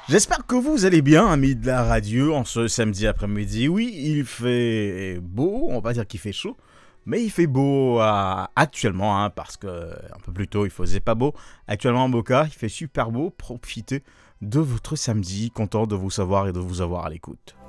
J'espère que vous allez bien, amis de la radio, en ce samedi après-midi. Oui, il fait beau, on va pas dire qu'il fait chaud, mais il fait beau actuellement, parce que un peu plus tôt il faisait pas beau. Actuellement en Boca, il fait super beau. Profitez de votre samedi, content de vous savoir et de vous avoir à l'écoute.